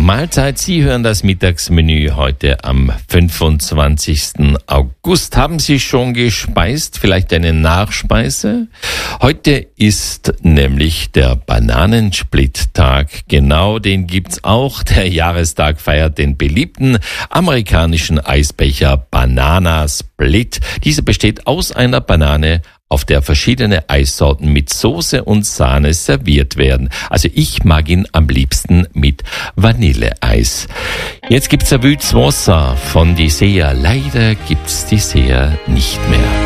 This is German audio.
Mahlzeit. Sie hören das Mittagsmenü heute am 25. August. Haben Sie schon gespeist? Vielleicht eine Nachspeise? Heute ist nämlich der Bananensplit-Tag. Genau, den gibt's auch. Der Jahrestag feiert den beliebten amerikanischen Eisbecher Banana Split. Dieser besteht aus einer Banane, auf der verschiedene Eissorten mit Soße und Sahne serviert werden. Also ich mag ihn am liebsten mit Vanilleeis. Jetzt gibt's ein Wasser von Disea. Leider gibt's Disea nicht mehr.